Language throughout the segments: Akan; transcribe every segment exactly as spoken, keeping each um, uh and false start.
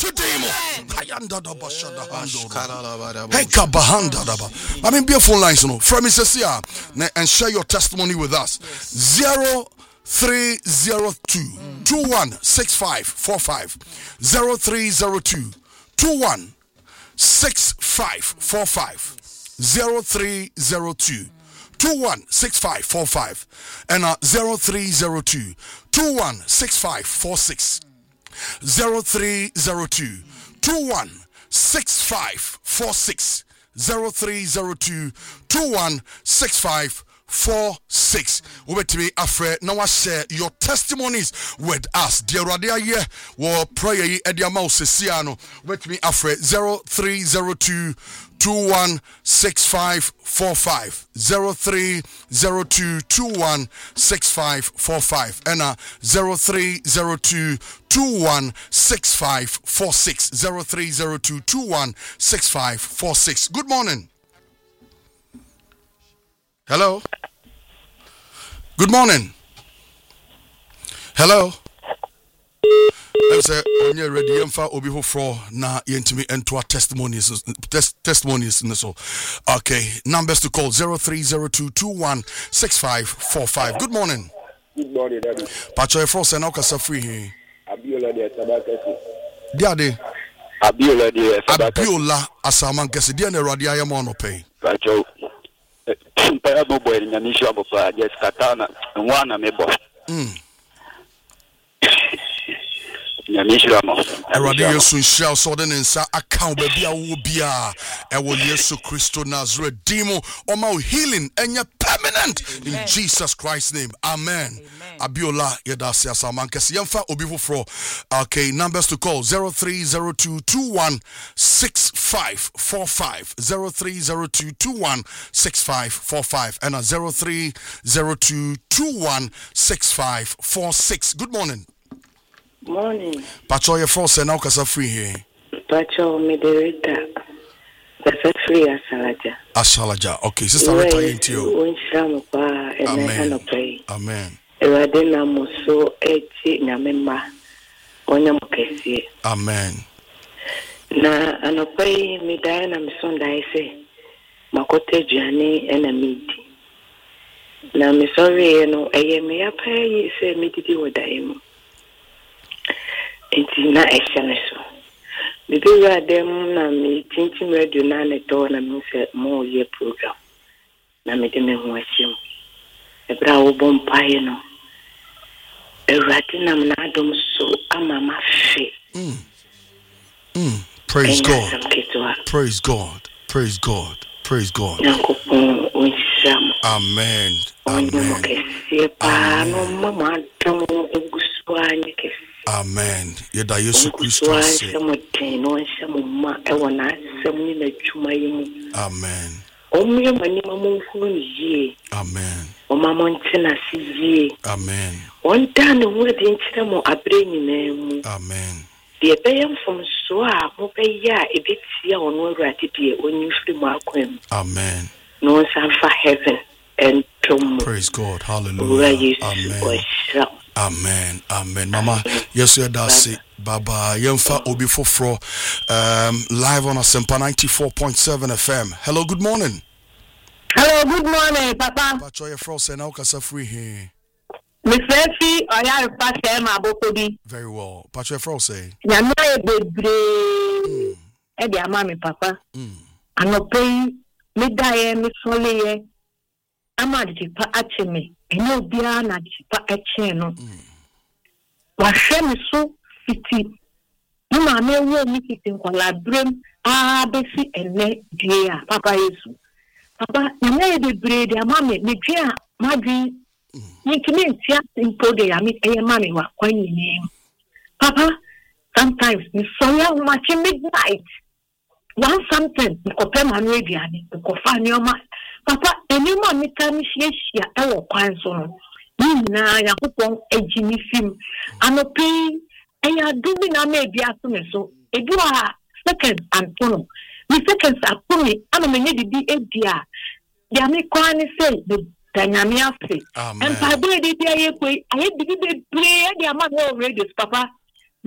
Sedemo. Hayanda da bashada hando. Heka bahanda da ba. I mean, be a phone lines, no. From Missus Sia, and share your testimony with us. Zero three zero two two one six five four five zero three zero two two one six five four five zero three zero two two one six five four five and uh, zero three zero two two one six five four six zero three zero two two one six five four six zero three zero two two one six five four six. Over to me, Afre. Now I share your testimonies with us. Dear Radia, yeah, war prayer Edia Mouse Siano. Over to me, Afre. Zero three zero two two one six five four five zero three zero two two one six five four five and uh zero three zero two two one six five four six zero three zero two two one six five four six. Good morning. Hello. Good morning. Hello. Let's say on your ready emfa obi hofro na yentimi ento testimonies test testimonies in so. Okay, numbers to call zero three zero two two one six five four five. Good morning. Good morning, Daddy. Pacho Efro se na okasa free here. Abiola de Sabakasi. Diade. Abiola de Sabakasi. Abiola asaman kesi dia na Awurade ayama no pay. Pacho Mpaya bobo eri nyamisho abopa just katana nwana mebo. Mm. Nyamisho amo. Awurade Yesu nhyia so de nsa account ba bia wo bia e wo Yesu Christo Nazareth dimo oma healing enye permanent in Amen. Jesus Christ's name. Amen. Amen. Abiola yedase asaman kesi yemfa obi foforo. Okay, numbers to call zero three zero two two one six five four five zero three zero two two one six five four five and a zero three zero two two one six five four six. Good morning. Morning. Pacho your force and now kasa free here. Pacho Mederita. Kasa free Asalaja. Asalaja. Okay, sister Rita into you. Amen. Amen. Ewadena muso eti nyamema onya mukesi. Amen. Na anopai midaya na misonda ese makote jani ena midi. Na misori eno eye meyapa ese mididi wadaimu. Enti na eshaneso. Bibi radem na mi tintim radio na neto na mi se mo ye program. Na mi de me ho ahyem. Ebra wo bompae no. Erati na na adom so amama fe. Mm. Mm. Praise God. Praise God. Praise God. Praise God. Amen. Amen. Amen. Yeda Yesu Christo ase. Amen. Amen. Amen. One time word in Chemo Abrain. Amen. The Bayam from Soa, Mopaya, a bit here on one ratty when you free Marquem. Amen. No son for heaven and tomb. Praise God. Hallelujah. Amen. Amen. Amen. Mama, yes, you are Baba, Yemfa Obi Fofro, um, live on Asempa ninety-four point seven F M. Hello, good morning. Hello, good morning, Papa. Pachoye Frost and Okasa free here. Miss Effie, I have passed him abokobi. Very well. Pachoye Frost say. Yama bebre. Edi amami Papa. Mm. Anope me daye me soleye. Ama dipa acheme. Eno bia na dipa ache no. Wa hwe me so fiti. Mama me wo mi fiti nkola brem a besi ene dia Papa Yesu. Papa, yama bebre de amami me dua madwi. Nikimi ntia simple de ami eye mami wa kwani ni. Papa, sometimes me soya much midnight. One something mkope manu ediane, mkofa nyoma. Papa, enima mita mi shia ewo kwan so no. Ni na yakopon ejini film. Anopi eya dubi na me bia so me so. Edu a second antono. Mi seconds akumi ana menye didi edia. Ya mi kwani say the dynamic. And by the way, they are going. I had to be brave. They are not already, Papa. Me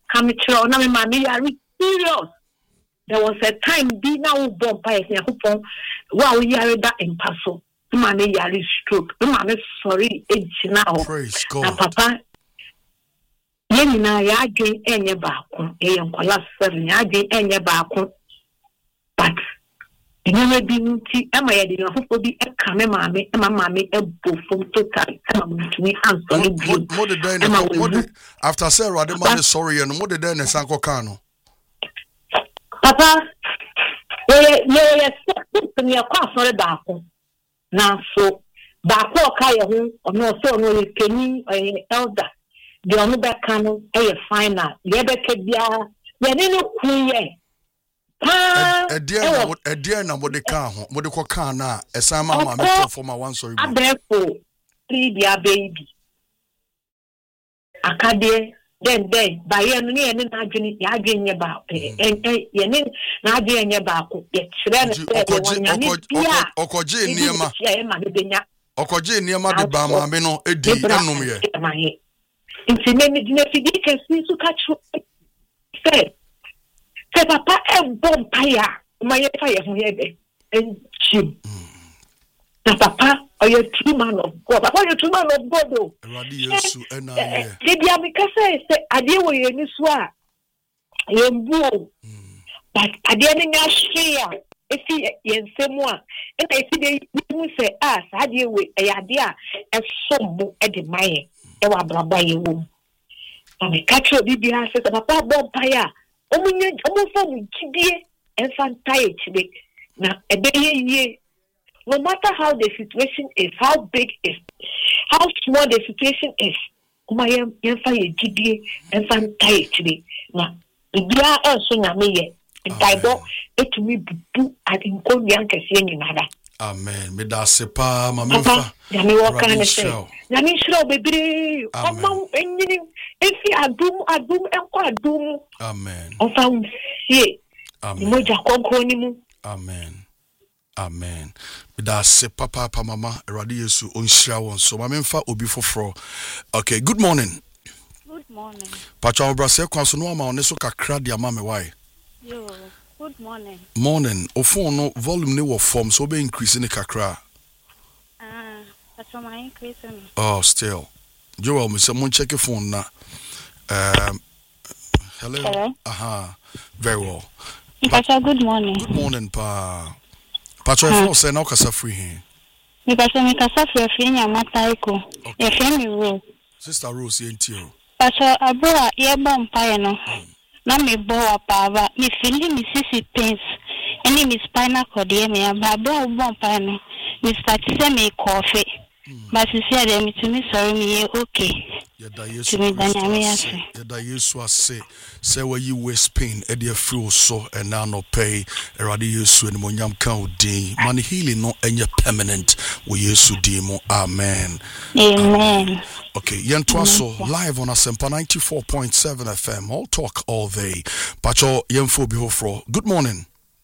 come to na me mama are serious. There was a time be now bomb by Yakupon while we are that in Paso. Mama are stroke. Mama sorry age now. Praise God. Na papa yeni na ya adwen enye baako e yen kwala seven ya adwen enye baako but dinama bi nti ama ya dinama fofo bi e ka me maame e ma maame e bofom total e ma mutumi answer ni bi mo de den mo de after say Rade man sorry and mo de den sanko kan no papa ye ye ye se me kwa sorry baako na so baako ka ye ho ono so no ye keni elder the only cano a final. Yebeke bia, Yanino Queen. A dear, a dear number the car, what the cocana, a sama for my one sorry. I therefore, three dear baby. Acadie, then they, by any and Najin, Yajin about, and Yanin, Najin about, yet Shren, Okoji near my Okoji near my Bama, Meno, a deep enemy. Nti me me dina fidi kesi su ka chu say say papa e bom paya ma ye fa ye ho ye be en chim na papa o ye true man of God papa you true man of God o Radi Yesu ena ye de dia me ka say say ade wo ye ni so a ye mbu but ade ni nya hwea efi ye nsemu a e na efi de mu say ah sa ade we e ade a e sombo e de maye ewa braba yewu ame kacho bibia se papa bon paya omunye omunfa mu kidie enfanta echibe na ebeye ye no matter how the situation is how big is how small the situation is kuma ye enffa ye kidie enfanta echibe na bibia enso nyame ye ntaibo etumi bubu adinko yankese nyinara. Amen. Me da sepa ma mefa. Ya me wo kan se. Ya me shiro bebre. Oma enyini efi adum adum enko adum. Amen. Ofa sie. Amen. Mo ja konkro ni mu. Amen. Amen. Me da sepa papa mama Erade Yesu onhira won so ma mefa obi foforo. Okay, good morning. Good morning. Pacha obrase kwaso no ma one so kakra dia ma me why. Yo. Good morning. Morning. O phone no volume ne wo form so be increase ne kakra. Ah, that's my increase. Oh, still. Joel, me say mon check your phone na. Um hello. Hello. Aha. Very well. Pacha, good morning. Good morning pa. Pacha uh, phone say now kasa free here. Me pacha me kasa free free nya mata iko. E free me Rose. Sister Rose yentio. Pacha abura ye bom pa no. Na me bo apa me feeling me sisi pains any me spinal cord ye me abra bo pa no me start say me coffee but she said me to me sorry me okay yeda Yesu yeda Yesu ase say where you waist pain e dey feel so and now no pay Erade Yesu and monyam kan odin man healing no enye permanent we Yesu di mo amen amen. Okay, yentwa so live on Asempa ninety-four point seven F M. All talk all day. Pacho yemfo bi hofro. Good morning.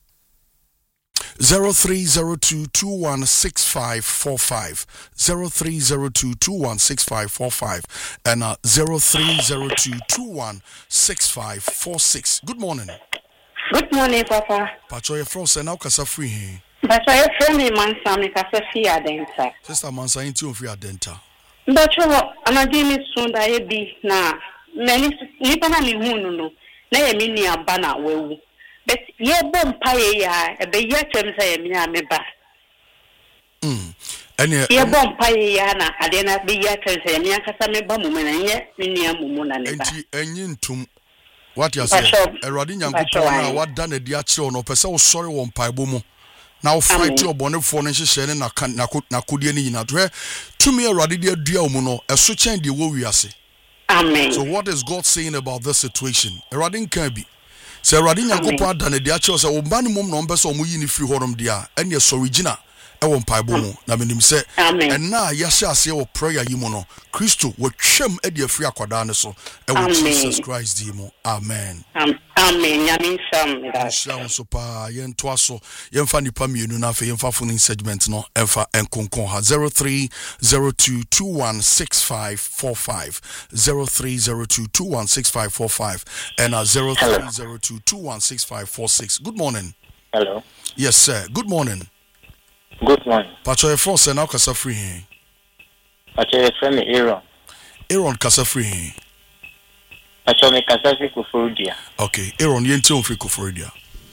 zero three zero two two one six five four five zero three zero two two one six five four five and uh, zero three zero two two one six five four six. Good morning. Good morning, Papa. Pacho ye fro se na kasa free he. Pacho ye fro me mansa me kasa fi adenta. Sister mansa inti on fi adenta. Pacho anadimi sunda ye bi na many nipa na mi hunu no na ye mi ni aba na wewu. But ye bom paye ya e be ye twem say ye mi na me ba. Mm. Ene ye bom paye ya na ade na be ye twem say mi akasa me ba mu na ye mi ni amumu na ne ba. Enti enyi ntum what you say Erade Nyankopon na wada na di a kire no pese wo sori wo mpaibo mu. Na wo fight your bonefo no hyehyɛ ne na na kodie ne nyina to tumi Erade de adua wo mu no eso chen de wo wiase. Amen. So what is God saying about this situation? Erade nkan bi. Se Erade Nyankopon ada na di a kire so wo ba ne mum no mpese o mu yi ne free horom dia ene so original ɛwɔ mpaibo mu na menim sɛ Amen. ɛna yɛhyɛ ase wɔ prayer yi mu no Kristo wɔtwam adi afiri akwadaa ne so ɛwɔ Amen. Jesus Christ di mu amen. Am- Amen. Yamin Sam. Nhyira wo so paa yɛntoa so yɛmfa nipa mmienu na afei yɛmfa phone segment no ɛmfa ɛnkonkɔn ha zero three zero two two one six five four five zero three zero two two one six five four five and uh, zero three zero two two one six five four six. Good morning. Hello. Yes sir. Good morning. Good morning. Pacho your phone now kasa free. Pacho your friend Aaron. Aaron kasa free. Pacho me kasa free Kufuridia. Okay. Aaron yenti on free Kufuridia.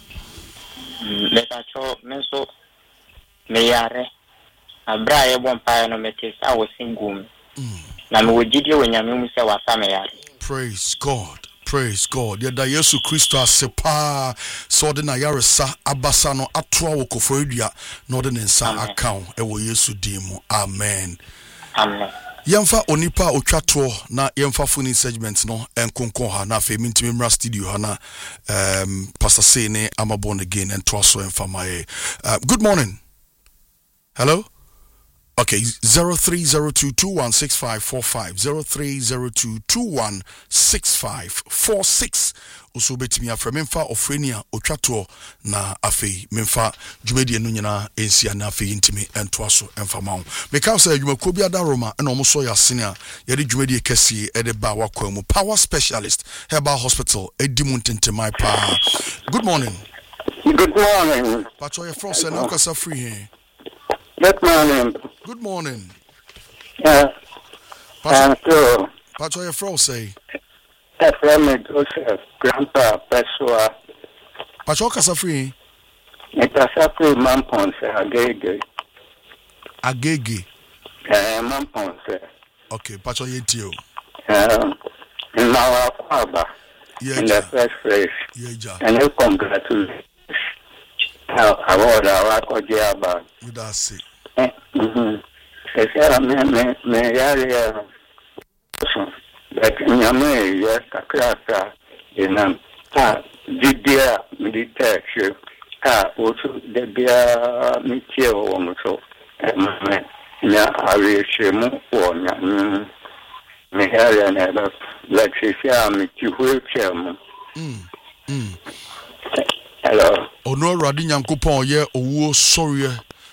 Me pacho me so me yare. Abra ye bon pa no me te sa wo singum. Na me wogidi wo nyame mu se wasa me yare. Praise God. Praise God. Yada Yesu Kristo asepa so de na yaresa abasa no atoa wo Kufuridia no de nsa account e wo Yesu din mu. Amen. Amen. Yemfa onipa otwato na yemfa phone segment no enkonkon ha na fe mintimi mra studio ha na um Pastor Say ne am born again and twaso emfa my uh, good morning. Hello. Okay, zero three zero two two one six five four five zero three zero two two one six five four six. Also betimi afra memfa ofrenia otwato na afei memfa dwumadi enu nyina ensia na afei ntimi entoaso emfa mawo meka say dwumako bi adaroma na omo so yasene a yede dwumadi kese e de ba wakwa mu power specialist herbal hospital edimu ntentemai pa. Good morning. Good morning. Pacho your frost and akasa free here. Good morning. Good morning. Yeah. Pacho, so, Pacho your frost say. that's me Joseph, Grandpa, Pessoa. Pacho kasa free. It's a separate Mamponse, Agege. Agege. Uh, Mamponse. Okay, Pacho yetio. Um, in our Kwaba, Yeah, in the first place. yeah, ja. And you congratulate. I want our Kojiaba. That's it. Mm-hmm. They said, me, me, me, yeah, but nyame yes kakraka enam ta didia military ta otu debia mitie wo mo so me nya arishemu wo nya me area na ba like sia me tihu chemu Mm. Mm. hello Ono Awurade Nyankopon ye owuo sori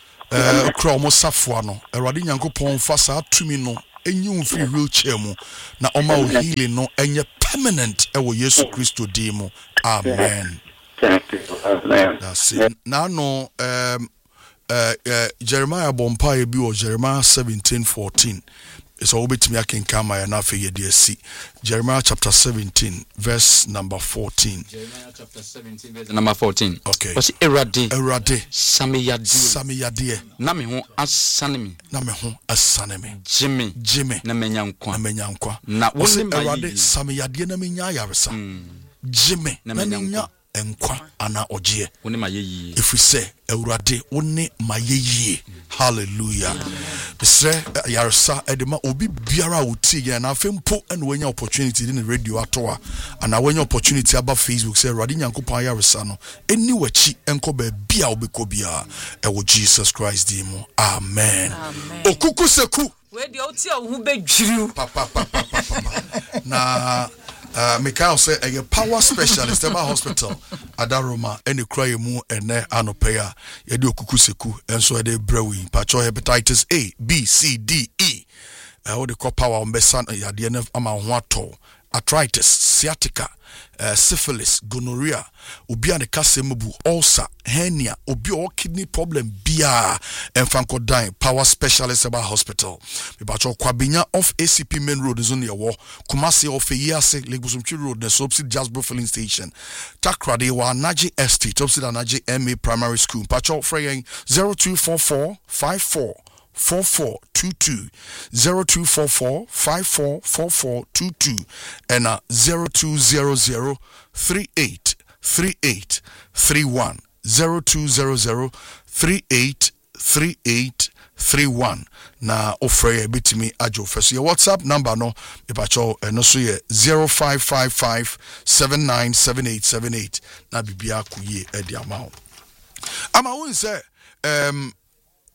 eh okra omo safoa no Awurade Nyankopon fa sa tumi no enyi unfiri wheelchair mu na oma o healing no enye permanent e wo Yesu Kristo din mu. Amen. thank you amen. That's it. Now no um uh, uh Jeremiah Bompa bi o Jeremiah seventeen fourteen. It's all bit me akin kama na fe ye de si. Jeremiah chapter seventeen verse number fourteen. Jeremiah chapter seventeen verse number fourteen. Okay. What's Erade? Erade. Samiyadi. Samiyadi. Na me ho asane me. Na me ho asane me. Jimmy. Jimmy. Na menya nkwa. Na menya nkwa. Na wose Erade samiyadi na menya yaresa. Jimmy. Na menya nkwa ana ogie. Wone mayeyi. Efrise Erade wone mayeyi. Hallelujah. Besre yaresa edema obi biara uti ya na afempo and when your opportunity in the radio atoa and when your opportunity about Facebook say Erade Nyankopon yaresa no eni wachi enko be bia obeko bia ewo Jesus Christ di mu. Amen. Okuku seku we di oti a wo be dwiriw papa papa papa na Uh, Mikhail say a power specialist at hospital Adaroma any cry mu ene anopeya yedi okukuseku enso ede brewi pacho hepatitis A B C D E uh, what they call power on besan yade ne ama ho ato arthritis sciatica uh, syphilis gonorrhea obi an kasemubu ulcer hernia obi o kidney problem bia enfanko dan power specialist about hospital me bacho kwabenya off A C P main road is on your wall Kumasi off Yase Legusumchi road the subsid Jasbro filling station Takrade wa Naji Estate opposite Naji M A primary school pacho fraying zero two four four five four four four two two zero two four four five four four four two two and uh zero two zero zero three eight three eight three one zero two zero zero three eight three eight three one na ofre bitimi ajo first your WhatsApp number no ipacho no so ye zero five five five seven nine seven eight seven eight na bibia kuye e di amount ama won say um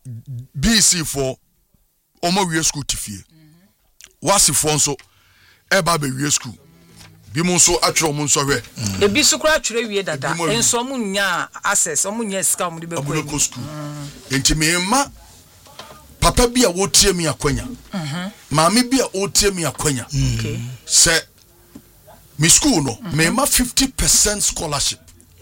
B C for omo wie school tifie wasi for nso e ba be wie school bi mo nso atwere mo nso hwe e bi so kura atwere wie dada enso mo nya access mo nya sika mo de be ko school enti me ma papa bi a wo tie mi akwanya mhm maami bi a wo tie mi akwanya okay se mi school no me ma fifty percent scholarship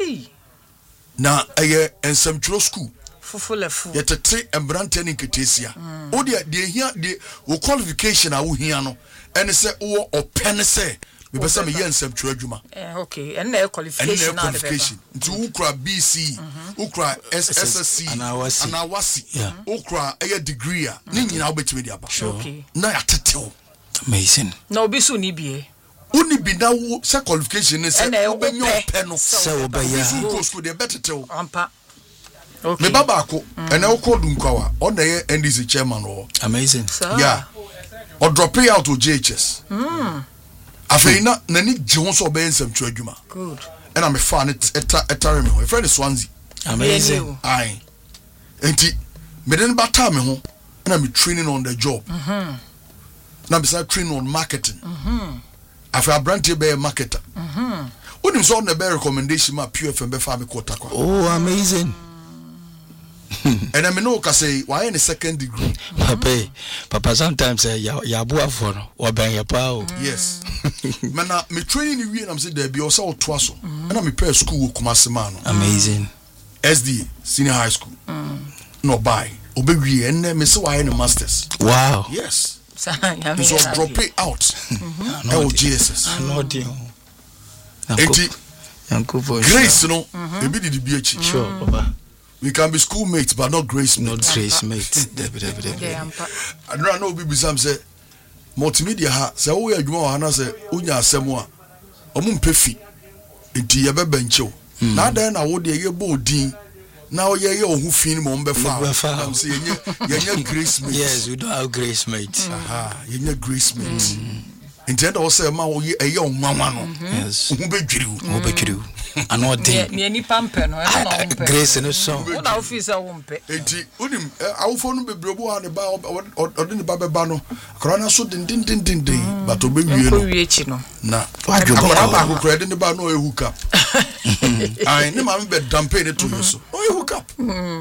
na eye ensamtro school fufulefu yetete embrante ni ketesia o de de hia de wo qualification a wo hia no ene se wo open se me pesa me ye ensamtro adwuma eh okay ene na qualification na qualification nti wo kra B C wo kra S S C anawasi wo kra eye degree a ni nyina wo betime dia ba okay na yatetew amazing na obi so ni bie uni bi na wo se qualification ne se obenyo pe no se obeya go school de betetew ampa okay me baba ko ene wo ko dunkwa o na ye N D C chairman wo amazing yeah o drop out to J H S mm afeina nani je so be nsam twa adwuma good and I'm a fan eta etare me ho friend Swansea amazing ai enti me den bata me ho and I'm training on the job mhm na be start training on marketing mhm afa branch be marketer mhm onim so na be recommendation ma P F M be fa me quota kwa oh amazing and I know ka say why in the second degree papa papa sometimes ya ya boa for no o ben ya pa o yes man na me training we am say there be also to aso and I'm prepare school Kumasi man amazing S D senior high school no buy obewie and me say why in masters wow yes so drop it out no Jesus no deal enti grace no e be the be achi sure papa we can be schoolmates but not grace not grace mates debe debe debe I don't know be some say multimedia ha say wo ya adwuma wa na say onya asem a omu mpefi enti ye be benchew na dan na wo de ye bo odin na wo ye ye ohu fin mo mbefa am say ye ye grace mates yes we don't have grace mates aha ye grace mates enti da wo say ma wo ye ye onwanwa no yes ohu bedwiriu ohu bedwiriu ano de me ni pampe no e no umpe grace no so wo na office a wo mpe enti unim awofo no bebrebo ha ne ba odin ne ba beba no korona so din din din din din but obewie no wie chi no na wadwo ba ko krede ne ba no e hook up ai ne ma be dampe ne to so o e hook up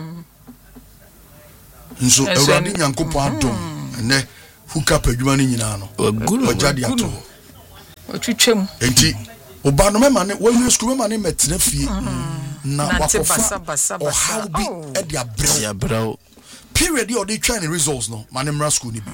nso ewradi nyankopo adom ne hook up adwuma ne nyina no ojade ato otwetwem enti oba no mema ne wawie school mema ne metena fie na wakofa o how be e dia brew ya brew period you dey try the results no manemra school ni bi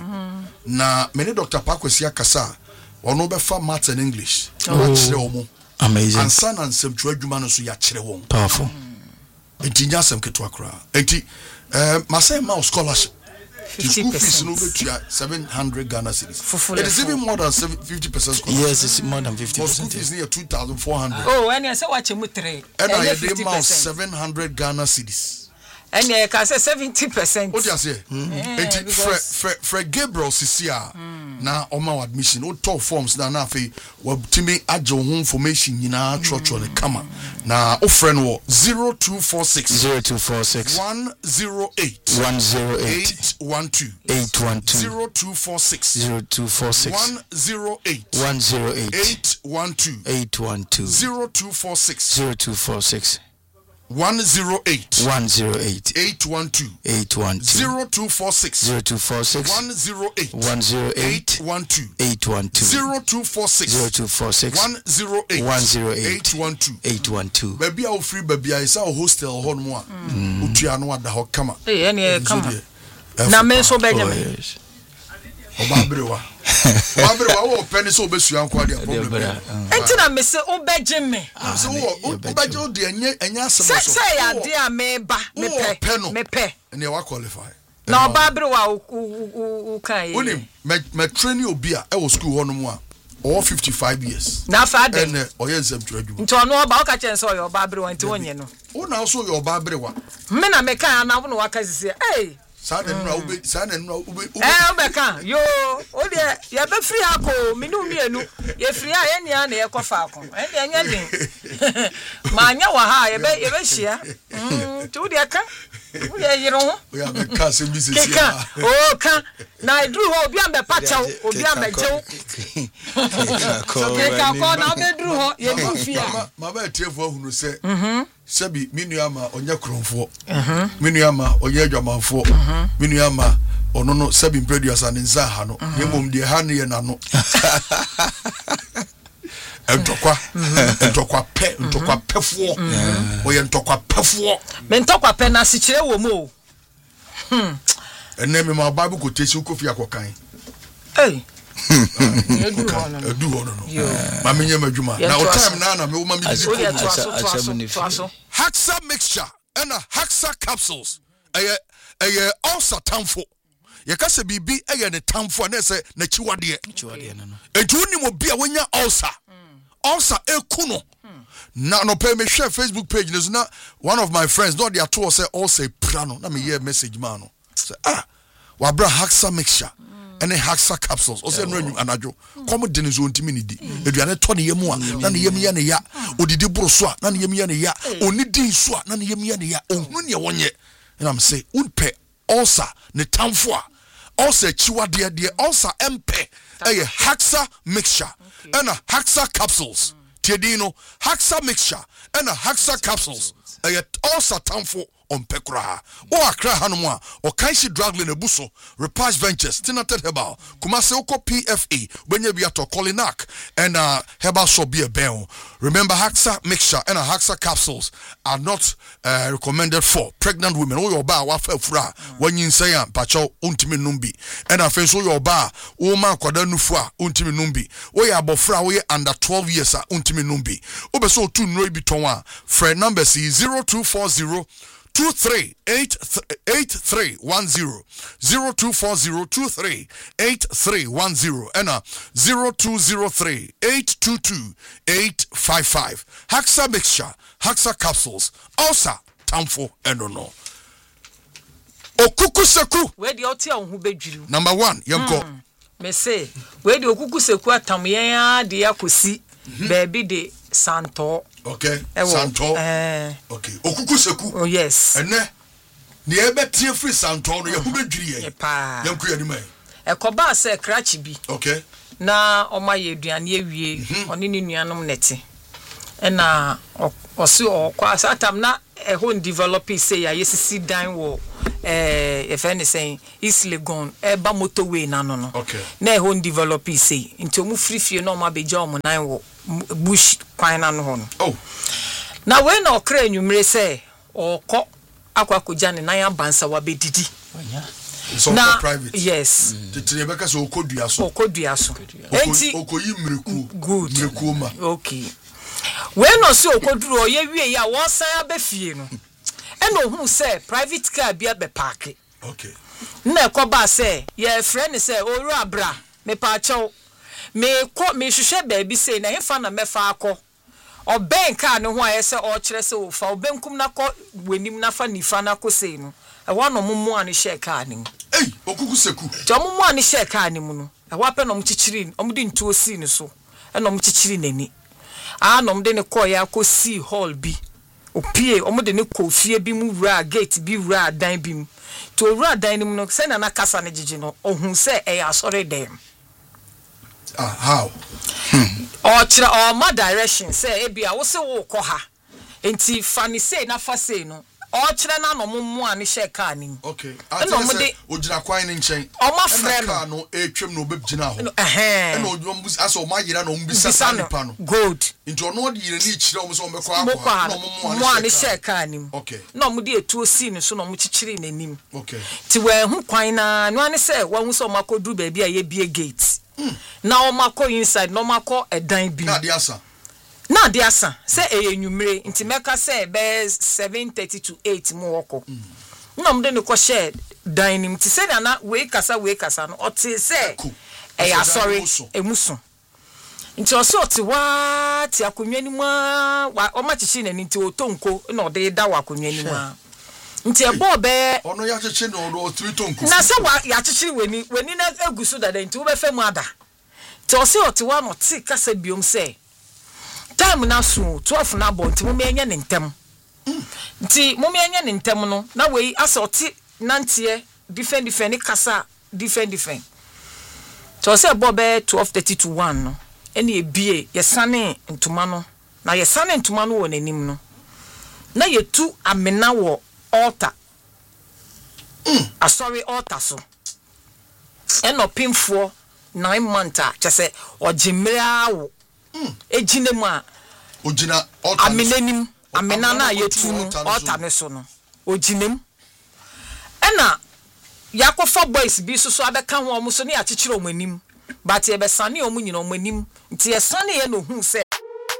na me ne Doctor Pakwesi akasa ono be fa maths and English wa kire omo amazing and son and some twa adwuma no so ya kire won powerful enti nya sem ketwa kra enti eh masem ma scholarship the school fees no be seven hundred Ghana cedis. It is even more than fifty percent scholarship. Yes, it's more than fifty percent. School fees near two thousand four hundred. Oh, and I say watch mu three. And I dey amount seven hundred Ghana cedis. And I can say seventy percent. What you say? Enti Fre Fre Gabriel Sisia na oma admission o top forms na na afi wa timi agye ho information nyina trotro ne kama na o friend wo zero two four six zero two four six one zero eight one zero eight eight one two eight one two zero two four six zero two four six one zero eight one zero eight eight one two eight one two zero two four six zero two four six one zero eight one zero eight eight one two eight one two zero two four six zero two four six one zero eight one zero eight eight one two eight one two zero two four six zero two four six one zero eight one zero eight eight one two eight one two. Baby a free baby a isa hostel hon mo a utua no ada ho kama eh ene kama na me so be nyame obabrewa obabrewa wo peni so obesua nko dia problem enti na me se obegye me so wo obegye o de enye enye asem so se se ya de a me ba me pe me pe ene wa qualify na obabrewa u kan ye onim me train obi a e wo school hon mo a or fifty-five years na fa de ene oye nsem traduma nti ono oba o ka chen so yo obabrewa nti wonye no wo na so yo obabrewa me na me kan na wo no waka sisi eh Sana nuna ube sana nuna ube ube eh obeka yo o de ya be free ako minu mienu ye free a ye nia na ye kofa ako eh enya din ma anya wa ha ye be ye be hia mm ti wo de aka We are you know. We are the cast in business. Oh, can now drew ho bi am be pacho, obi am be jew. So ke ka ko na be drew ho ye du fia. Ma ba tiefo hunu se. Mhm. Sebi minu ama onye kronfo. Mhm. Minu ama onye adwamanfo. Mhm. Minu ama ono no sebi producer and nza ha no. Yemom de ha ne ye na no. Ntokwa ntokwa pe ntokwa pefuo oye ntokwa pefuo me ntokwa pe na si kire wo mu o hm enne me ma bible quotation ko fi akokan eh edu hono edu hono no ma menye madwuma na o time na na me wo ma me di Haxa mixture and a Haxa capsules eye eye ulcer tamfo ye ka se bibi eye ne tamfo na se na chiwade chiwade no no edu ni mo bia wonya ulcer ulcer ekuno na no pay me share Facebook page there's not one of my friends not their two say ulcer prano na me hear message man no say ah wa bra Haxa mixture and Haxa capsules o say no anyu anajo come de ne zo ntimi ni di eduane to ne yemu a na ne yemu ya ne ya odidi buru so a na ne yemu ya ne ya oni din so a na ne yemu ya ne ya ohunu ne wonye and I'm say unpe ulcer ne tamfo a ulcer chiwade de ulcer empe eye Haxa mixture and a Haxa capsules tiedino Haxa mixture and a Haxa capsules eye ulcer tamfo on pekra o akra hanumwa o kanshi drug le buso Repage Ventures Tinated Herbal Kumase oko P F E benye biato Colinac and uh herbal shop be a bell. Remember Haxa mixture and a Haxa capsules are not uh, recommended for pregnant women. O your ba wa fura when you say am pacho untimi numbi and a fence o your ba o man kwada nufua untimi numbi o ya abofra we under twelve years a untimi numbi o be so tu no bi tonwa friend number is zero two four zero two three eight eight three one zero zero two four zero two three eight three one zero and a zero two zero three eight two two eight five five. Haxa mixture, Haxa capsules, also tamfo enono. Okuku seku. Where the oti on hu bedwiru. Number one, yemko. Mm. Me say, where the okuku seku atam yen de akosi baby de santo. Okay, santo. Eh. Okay, okuku seku. Oh yes. Ene ne ebe tie free santo no ye hu bedwiri ye. Pa. Yemko ye ni mai. E koba se krachi bi. Okay. Na oma ye aduane awie, oni ni nuanom nete. E na osi okwa satam na e hon develop say ya yesisi dan wo eh if anything is legon e ba motorway na no no. Okay. Na e hon develop say nti omu free fie na oma beja omo nan wo bush kwan na no ho no. Oh. Na we na okra enwumre say okọ akwa koja ne nan abansa wa bedidi. So na, for private. Yes. Tete beka so okodua so. Okodua so. Enti okoyi mreku. Good. Mreku ma. Okay. When no so okoduro ye wie ya won san abefie no. E no hu say private car bia be park. Okay. Na ekoba say ye friend say oru abra me pa chew. Me ko me hwehwe ba bi say na hefa na mefa akọ. Oben car no ho aye say o kire say o fa obenkum na kọ wenim na fa nifa na kọ say no. E wa no mumu ani share car ni. Hey, okuku seku. Jo mumu ani share car ni mu no. E wa pe no mchichiri, omudi ntuo si ni so. E no mchichiri nani. Ah no mde ne kọ ya kọ si hall bi. Opie omudi ne kọ fie bi mu wura gate bi wura dan bi mu. To wura dan ni mu no se na na kasa ne jiji no. Ohun se e ya sori dem. Ah, how? Hmm. Or chira or ma direction say e bia wo se wo kọ ha. Enti fani say na fa say no. Or chira na no mumu ani share car ni. Okay. I no mo de ojira kwan ni nchen. O ma frɛ car no etwem no obegina ho. Eh. E no odwo mbus aso ma yira no mbisa nipa no. Good. Nti ono de yire ni chira o mo so o mekọ akọ. No mumu ani share car ni. Okay. No mo de etuo si ni so no mo chichiri nanim. Okay. Ti we hu kwan na no ani say wa hu so makodu ba bia ye bie gate. Na o makọ inside no makọ edan bi. Na de asa. Na de asa say e enwumre nti meka say be seven thirty to eight mo woko. Na mo de ne ko share dining nti say na we kasa we kasa no o te say e ya sorry emuso. Nti o so te wa ti akonwa ni mu o ma chichi na nti o tonko na o de da wa akonwa ni mu. Nti e bo be ono ya chichi na o three tonko. Na say wa ya chichi weni weni na egusu dada nti wo be fa mu ada. Nti o se o te wa no ti kasa biom say time na so twelve na bo nti mo me enya ne ntem nti mummy anya ne ntem no na wei asa oti nantie different different kasa different different so say bobe twelve thirty to one no ene ebie yesane ntoma no na yesane ntoma no wo nanim no na yetu amena wo altar mm. asori altar so eno pimfo nine months a chese ojimra wo mm. ejine mu a ojina altar amenanim amena na yetu no altar ne so no ojinem ena yakofa boys bi so so abeka ho omo so ne akekere omanim but e be sane omo nyina omanim nti e sane ye no hu se.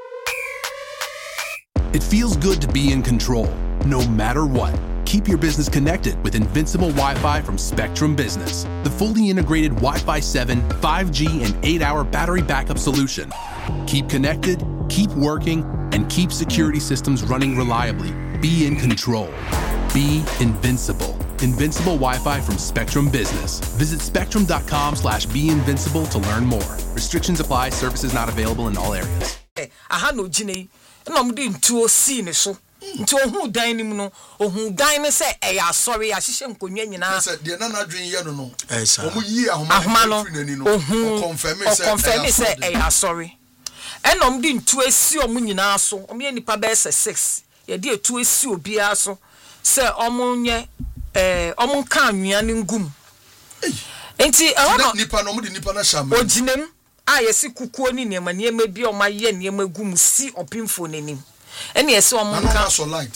It feels good to be in control no matter what. Keep your business connected with Invincible Wi-Fi from Spectrum Business, the fully integrated Wi-Fi seven, five G and eight hour battery backup solution. Keep connected, keep working, and keep security systems running reliably. Be in control. Be invincible. Invincible Wi-Fi from Spectrum Business. Visit spectrum.com slash be invincible to learn more. Restrictions apply. Services not available in all areas. Aha no gine no mudi ntuo si ne so. Nti ohun dan nim no ohun dan ne se e ya sorry ahihye nkonwa nyina. Se de na na dwen ye no no. Omu yi ahoma no ohun confirm se confirm se e ya sorry. Enom di ntuo esi omu nyina so. Omu ye nipa be se six. Ye di etu esi obi aso se omu nye eh omu ka anwea ne ngum. Enti ehon no nipa no omu di nipa na sham. Oginem a yesi kukuo ni niema niema bi o ma ye niema gum si opimfo nanim. Eni yesi o mo nka so light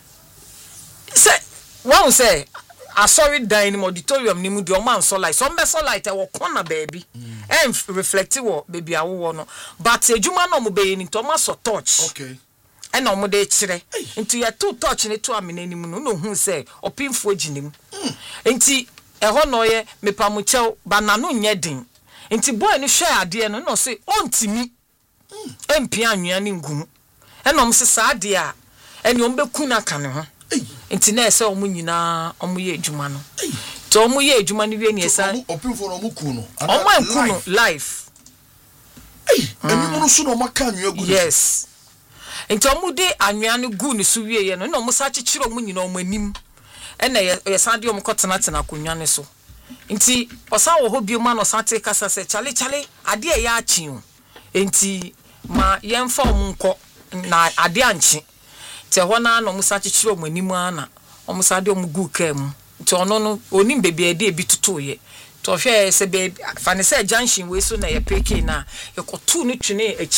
say one say a sorry dining auditorium ni mu di o man so light so mbe so light e wo corner baby em reflective wo baby awo no but ejuma no mo be ni to ma so touch okay e na mo de kire nti ye to touch ni to amena ni mu no no hu say opimfo ginim nti e ho no ye mepamu chew banano nye din nti boy ni hwe ade no no say ontimi empia anwea ni ngum enom se saade a ene ombeku na ka ne ho enti na ese omu nyina omu ye adwuma no to omu ye adwuma no wie ne esa opimfo no omu ku no omu enku no life eh eni mo no so no maka anwea gu yes enti omu de anwea no gu ne so wie ye no na omu sa kekere omu nyina omu anim ene ye saade omu kotena tena konwa ne so enti osa wo ho bioma no sa te kasa se chale chale ade e ya achi o enti ma yemfa omu nko na ade anchi te hona no musa kekere omanimu ana omusa de omgu kam te ono no onim bebe ade bi tutoye to hwe se be fa ne se junction we so na ye peke na ye kotu no twene